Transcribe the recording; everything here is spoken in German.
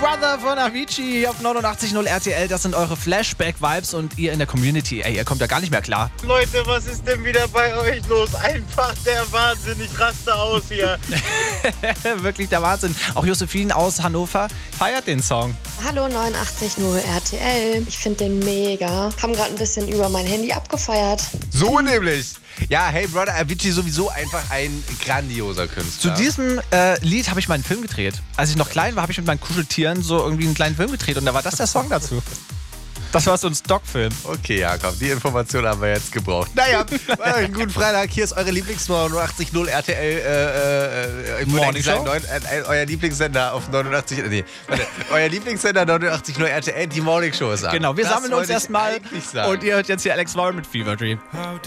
Brother von Avicii auf 89.0 RTL. Das sind eure Flashback-Vibes und ihr in der Community. Ey, ihr kommt da gar nicht mehr klar. Leute, was ist denn wieder bei euch los? Einfach der Wahnsinn, ich raste aus hier. Wirklich der Wahnsinn. Auch Josephine aus Hannover feiert den Song. Hallo 89.0 RTL. Ich finde den mega. Haben gerade ein bisschen über mein Handy abgefeiert. So nämlich. Ja, Hey Brother, Avicii sowieso einfach ein grandioser Zu Künstler. diesem Lied habe ich mal einen Film gedreht. Als ich noch klein war, habe ich mit meinen Kuscheltieren so irgendwie einen kleinen Film gedreht und da war das der Song dazu. Das war so ein Stockfilm. Okay, Jakob, die Information haben wir jetzt gebraucht. Naja, einen guten Freitag. Hier ist eure Lieblingsnummer 89.0 RTL. Morning Show? Euer Lieblingssender auf 89. Nee, warte. Euer Lieblingssender 89.0 RTL. Die Morning Show ist an. Genau, wir Das sammeln uns wollte ich erstmal eigentlich sagen. und ihr hört jetzt hier Alex Warren mit Fever Dream.